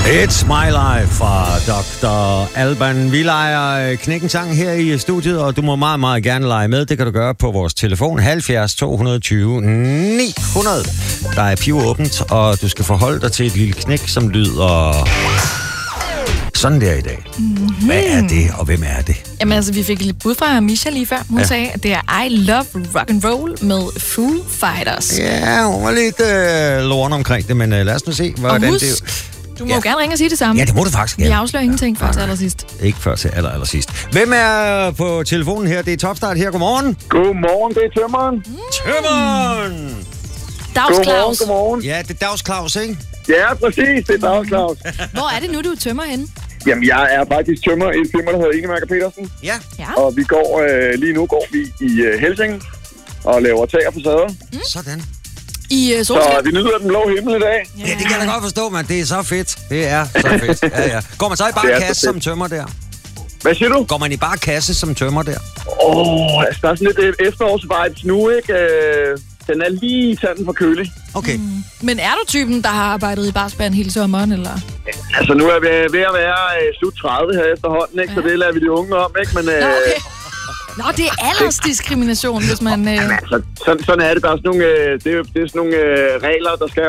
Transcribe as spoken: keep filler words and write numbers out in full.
It's My Life fra doktor Alban. Vi leger Knækken-sang her i studiet, og du må meget, meget gerne lege med. Det kan du gøre på vores telefon halvfjerds to tyve ni hundrede. Der er pivåbent, og du skal forholde dig til et lille knæk, som lyder sådan der i dag. Mm-hmm. Hvad er det, og hvem er det? Jamen altså, vi fik et bud fra Misha lige før. Hun ja. sagde, at det er I Love Rock and Roll med Foo Fighters. Ja, hun var lidt øh, lorne omkring det, men øh, lad os nu se, hvordan husk, det... Du må ja. gerne ringe og sige det samme. Ja, det må du faktisk gerne. Vi afslører ingenting før til allersidst. Ikke før til aller, aller sidst. Hvem er på telefonen her? Det er Topstart her. Godmorgen. Godmorgen, det er Tømmeren. Mm. Tømmeren! Dags Claus. Godmorgen, godmorgen. Ja, det er Dags Claus, ikke? Ja, præcis. Det er Dags Claus. Hvor er det nu, du er tømmer henne? Jamen, jeg er faktisk tømmer i et firma, der hedder Ingemærker Petersen. Ja. ja. Og vi går, øh, lige nu går vi i øh, Helsing og laver tag og facader. Mm. Sådan. I uh, solskin? Så vi nyder den blå himmel i dag. Ja, det kan jeg da godt forstå, men det er så fedt. Det er så fedt. Ja, ja. Går man så i bare kasse som tømmer der? Hvad siger du? Går man i bare kasse som tømmer der? Åh, oh, altså der er sådan lidt efterårsvibes nu, ikke? Øh, den er lige tanden for kølig. Okay. Mm. Men er du typen, der har arbejdet i barspand hele sommeren, eller? Altså nu er vi ved at være øh, slut tredive her efterhånden, ikke? Ja. Så det lader vi de unge om, ikke? Men, øh, Nå, okay. Nå, det er aldersdiskrimination, hvis man... Øh... Jamen, altså, sådan, sådan er det. Der er sådan nogle, øh, det er, det er sådan nogle øh, regler, der skal